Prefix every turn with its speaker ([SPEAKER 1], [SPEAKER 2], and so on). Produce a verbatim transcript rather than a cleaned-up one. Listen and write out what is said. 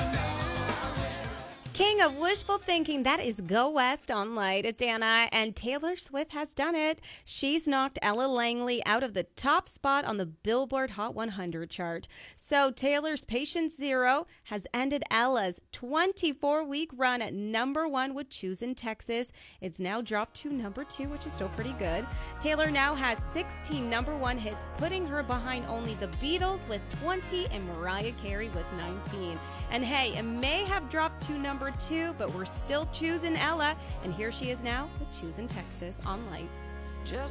[SPEAKER 1] King of wishful thinking, that is Go West on Light. It's Anna, and Taylor Swift has done it. She's knocked Ella Langley out of the top spot on the Billboard Hot one hundred chart. So Taylor's Patient Zero has ended Ella's twenty-four-week run at number one with Choosing Texas. It's now dropped to number two, which is still pretty good. Taylor now has sixteen number one hits, putting her behind only the Beatles with twenty and Mariah Carey with nineteen. And hey, it may have dropped to number two, but we're still choosing Ella, and here she is now with Choosing Texas on Light.
[SPEAKER 2] Just